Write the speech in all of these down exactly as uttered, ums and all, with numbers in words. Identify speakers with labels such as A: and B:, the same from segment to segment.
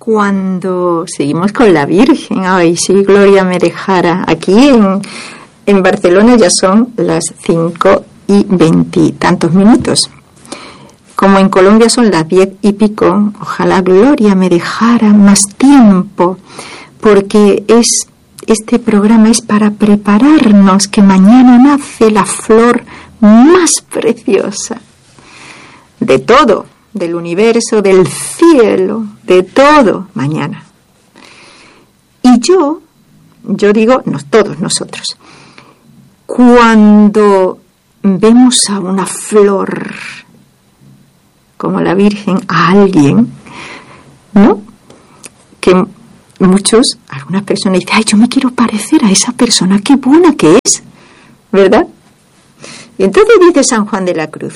A: cuando seguimos con la Virgen, ay, sí, Gloria me dejara, aquí en, en Barcelona ya son las cinco y veintitantos minutos. Como en Colombia son las diez y pico, ojalá Gloria me dejara más tiempo, porque es este programa es para prepararnos que mañana nace la flor más preciosa de todo, del universo, del cielo, de todo, mañana. Y yo, yo digo, no, todos nosotros, cuando vemos a una flor como la Virgen, a alguien, ¿no? Que muchos, algunas personas dicen, ay, yo me quiero parecer a esa persona, qué buena que es, ¿verdad? Y entonces dice San Juan de la Cruz,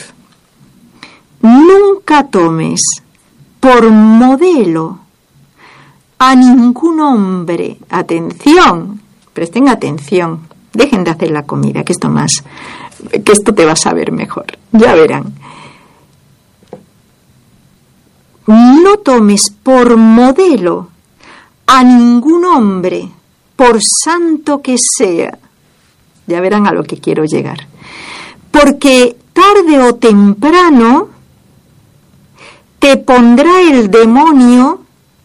A: nunca tomes por modelo a ningún hombre, atención, presten atención, dejen de hacer la comida, que esto más, que esto te va a saber mejor, ya verán. No tomes por modelo a ningún hombre, por santo que sea. Ya verán a lo que quiero llegar. Porque tarde o temprano te pondrá el demonio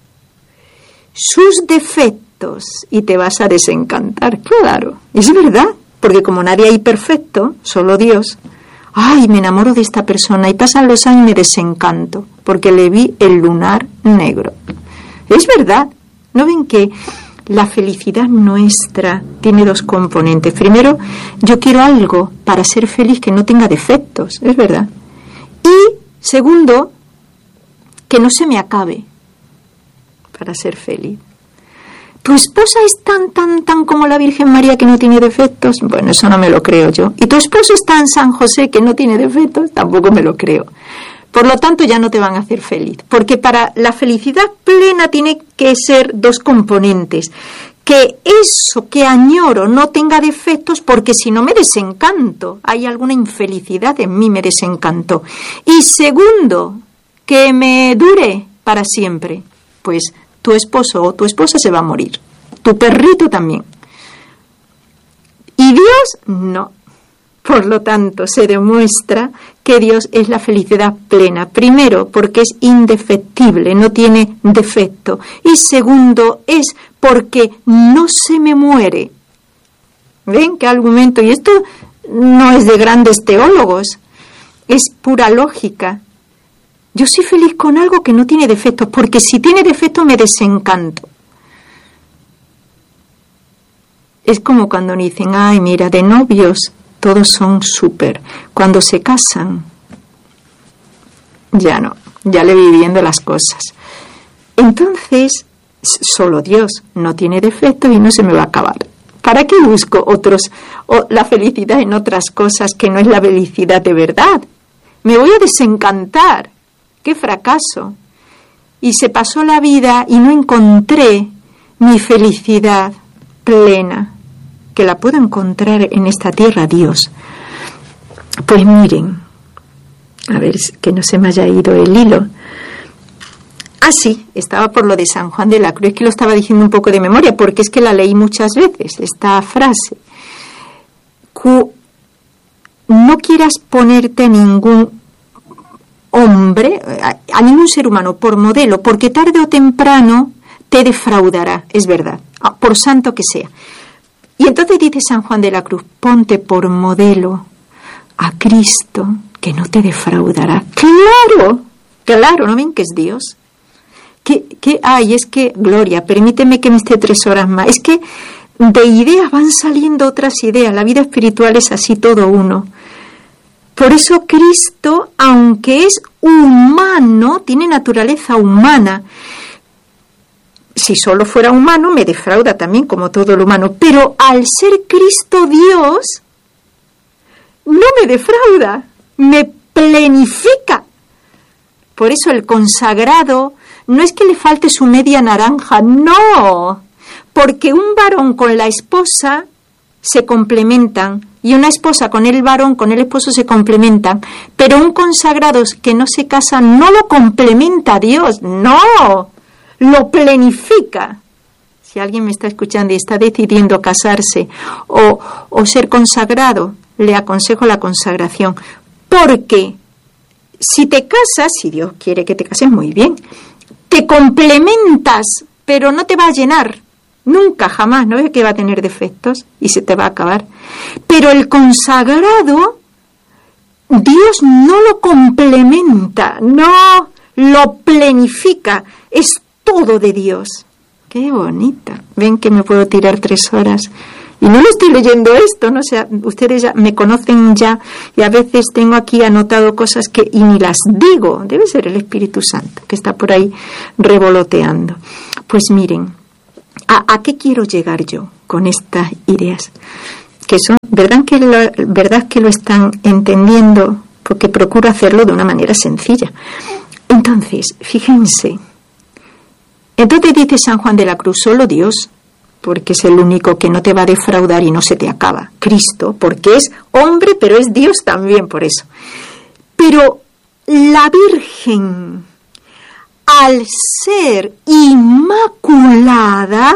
A: sus defectos y te vas a desencantar. Claro, es verdad, porque como nadie hay perfecto, solo Dios. Ay, me enamoro de esta persona y pasan los años y me desencanto porque le vi el lunar negro. Es verdad. ¿No ven que la felicidad nuestra tiene dos componentes? Primero, yo quiero algo para ser feliz que no tenga defectos, es verdad. Y segundo, que no se me acabe para ser feliz. ¿Tu esposa es tan, tan, tan como la Virgen María que no tiene defectos? Bueno, eso no me lo creo yo. ¿Y tu esposo es tan San José que no tiene defectos? Tampoco me lo creo. Por lo tanto, ya no te van a hacer feliz. Porque para la felicidad plena tiene que ser dos componentes. Que eso que añoro no tenga defectos, porque si no me desencanto. Hay alguna infelicidad en mí, me desencanto. Y segundo, que me dure para siempre. Pues tu esposo o tu esposa se va a morir. Tu perrito también. Y Dios, no. Por lo tanto, se demuestra que Dios es la felicidad plena. Primero, porque es indefectible, no tiene defecto. Y segundo, es porque no se me muere. ¿Ven qué argumento? Y esto no es de grandes teólogos, es pura lógica. Yo soy feliz con algo que no tiene defectos, porque si tiene defectos me desencanto. Es como cuando dicen, ay, mira, de novios todos son súper. Cuando se casan, ya no, ya le vi viendo las cosas. Entonces, solo Dios no tiene defectos y no se me va a acabar. ¿Para qué busco otros, o la felicidad en otras cosas que no es la felicidad de verdad? Me voy a desencantar. ¡Qué fracaso! Y se pasó la vida y no encontré mi felicidad plena, que la puedo encontrar en esta tierra, Dios. Pues miren, a ver, que no se me haya ido el hilo. Ah, sí, estaba por lo de San Juan de la Cruz, que lo estaba diciendo un poco de memoria, porque es que la leí muchas veces, esta frase. Cu- no quieras ponerte a ningún hombre, a, a ningún ser humano por modelo, porque tarde o temprano te defraudará, es verdad, por santo que sea. Y entonces dice San Juan de la Cruz, ponte por modelo a Cristo, que no te defraudará. ¡Claro! Claro, ¿no ven que es Dios? ¿Qué, qué hay? Es que, Gloria, permíteme que me esté tres horas más. Es que de ideas van saliendo otras ideas. La vida espiritual es así, todo uno. Por eso Cristo, aunque es humano, tiene naturaleza humana. Si solo fuera humano, me defrauda también, como todo lo humano. Pero al ser Cristo Dios, no me defrauda, me plenifica. Por eso el consagrado no es que le falte su media naranja, no. Porque un varón con la esposa se complementan. Y una esposa con el varón, con el esposo se complementan. Pero un consagrado que no se casa no lo complementa a Dios, no. lo plenifica. Si alguien me está escuchando y está decidiendo casarse o, o ser consagrado, le aconsejo la consagración. Porque si te casas, si Dios quiere que te cases, muy bien, te complementas, pero no te va a llenar. Nunca, jamás. ¿No ves que va a tener defectos y se te va a acabar? Pero el consagrado, Dios no lo complementa, no lo plenifica. Es todo de Dios. ¡Qué bonita! Ven que me puedo tirar tres horas. Y no lo estoy leyendo esto, ¿no? O sea, ustedes ya me conocen ya y a veces tengo aquí anotado cosas que y ni las digo. Debe ser el Espíritu Santo que está por ahí revoloteando. Pues miren, ¿a, a qué quiero llegar yo con estas ideas? Que son, ¿verdad que lo, verdad que lo están entendiendo? Porque procuro hacerlo de una manera sencilla. Entonces, fíjense. Entonces dice San Juan de la Cruz, solo Dios, porque es el único que no te va a defraudar y no se te acaba. Cristo, porque es hombre, pero es Dios también por eso. Pero la Virgen, al ser inmaculada,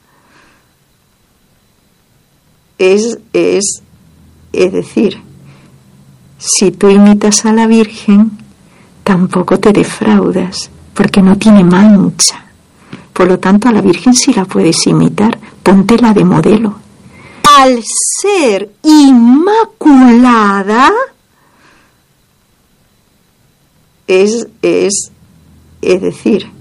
A: es, es, es decir, si tú imitas a la Virgen, tampoco te defraudas, porque no tiene mancha. Por lo tanto, a la Virgen sí la puedes imitar, póntela de modelo. Al ser inmaculada, es, es, es decir,